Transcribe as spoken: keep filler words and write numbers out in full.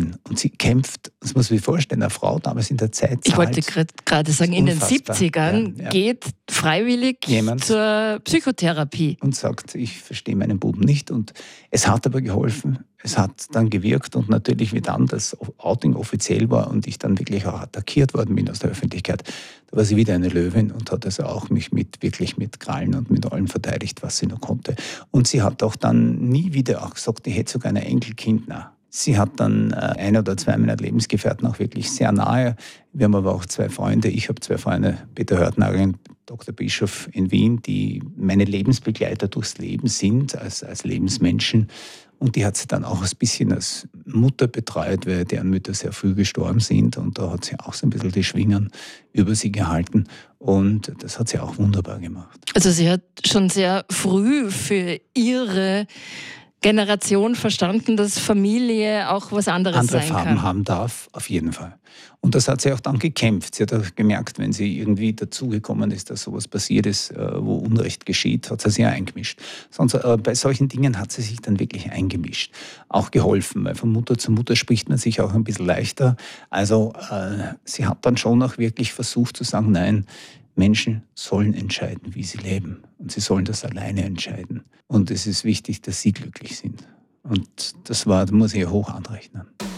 Löwin. Und sie kämpft, das muss man sich vorstellen, eine Frau damals in der Zeit. Ich wollte gerade sagen, in den siebzigern ja, ja. geht freiwillig Jemand zur Psychotherapie. Und sagt, ich verstehe meinen Buben nicht. Und es hat aber geholfen. Es hat dann gewirkt. Und natürlich, wie dann das Outing offiziell war und ich dann wirklich auch attackiert worden bin aus der Öffentlichkeit, da war sie wieder eine Löwin und hat also auch mich mit, wirklich mit Krallen und mit allem verteidigt, was sie nur konnte. Und sie hat auch dann nie wieder auch gesagt, ich hätte sogar ein Enkelkind. Nein. Sie hat dann äh, ein oder zwei meiner Lebensgefährten auch wirklich sehr nahe. Wir haben aber auch zwei Freunde. Ich habe zwei Freunde, Peter Hörtnagel und Doktor Bischof in Wien, die meine Lebensbegleiter durchs Leben sind, als, als Lebensmenschen. Und die hat sie dann auch ein bisschen als Mutter betreut, weil deren Mütter sehr früh gestorben sind. Und da hat sie auch so ein bisschen die Schwingen über sie gehalten. Und das hat sie auch wunderbar gemacht. Also sie hat schon sehr früh für ihre Generation verstanden, dass Familie auch was anderes andere sein Farben kann. haben darf, auf jeden Fall. Und das hat sie auch dann gekämpft. Sie hat auch gemerkt, wenn sie irgendwie dazugekommen ist, dass sowas passiert ist, wo Unrecht geschieht, hat sie sich eingemischt. Sonst, äh, bei solchen Dingen hat sie sich dann wirklich eingemischt. Auch geholfen, weil von Mutter zu Mutter spricht man sich auch ein bisschen leichter. Also äh, sie hat dann schon auch wirklich versucht zu sagen, nein, Menschen sollen entscheiden, wie sie leben. Und sie sollen das alleine entscheiden. Und es ist wichtig, dass sie glücklich sind. Und das war, da muss ich ja hoch anrechnen.